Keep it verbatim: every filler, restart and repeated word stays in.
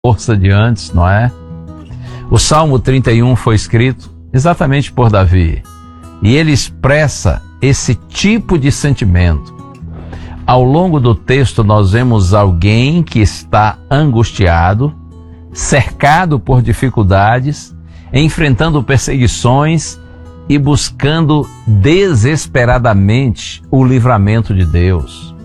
força de antes, não é? O Salmo trinta e um foi escrito exatamente por Davi, e ele expressa esse tipo de sentimento. Ao longo do texto nós vemos alguém que está angustiado, cercado por dificuldades, enfrentando perseguições e buscando desesperadamente o livramento de Deus.